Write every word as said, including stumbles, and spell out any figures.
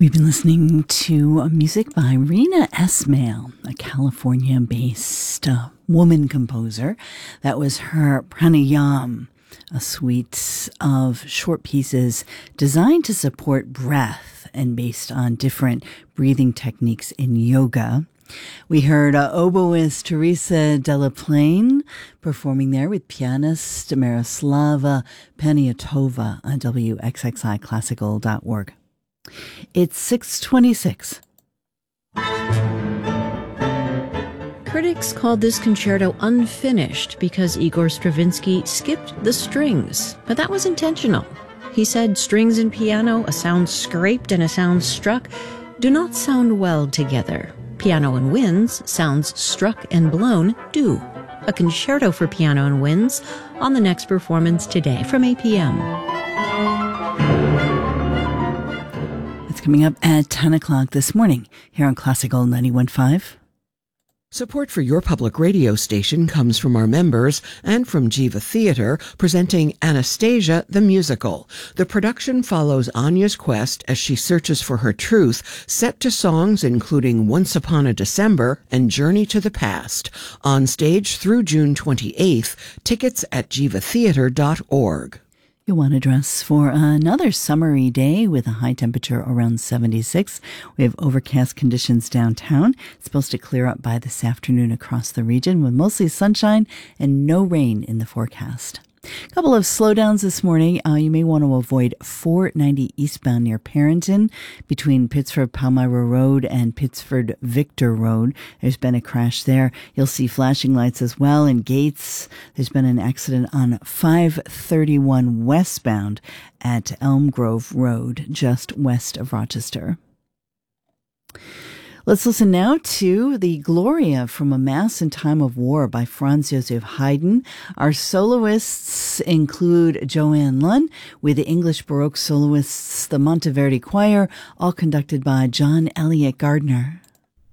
We've been listening to music by Rena Esmail, a California-based uh, woman composer. That was her Pranayam, a suite of short pieces designed to support breath and based on different breathing techniques in yoga. We heard uh, oboist Teresa Delaplane performing there with pianist Miroslava Paniatova on W X X I classical dot org. It's six twenty-six. Critics called this concerto unfinished because Igor Stravinsky skipped the strings, but that was intentional. He said strings and piano, a sound scraped and a sound struck, do not sound well together. Piano and winds, sounds struck and blown, do. A concerto for piano and winds on the next performance today from eight p.m. It's coming up at ten o'clock this morning here on Classical ninety-one point five. Support for your public radio station comes from our members and from Jiva Theater, presenting Anastasia the Musical. The production follows Anya's quest as she searches for her truth, set to songs including Once Upon a December and Journey to the Past. On stage through June twenty-eighth, tickets at jiva theater dot org. You'll want to dress for another summery day with a high temperature around seventy-six. We have overcast conditions downtown. It's supposed to clear up by this afternoon across the region with mostly sunshine and no rain in the forecast. A couple of slowdowns this morning. Uh, you may want to avoid four ninety eastbound near Parrington between Pittsford Palmyra Road and Pittsford Victor Road. There's been a crash there. You'll see flashing lights as well in Gates. There's been an accident on five thirty-one westbound at Elm Grove Road, just west of Rochester. Let's listen now to the Gloria from A Mass in Time of War by Franz Joseph Haydn. Our soloists include Joanne Lunn with the English Baroque soloists, the Monteverdi Choir, all conducted by John Elliott Gardner.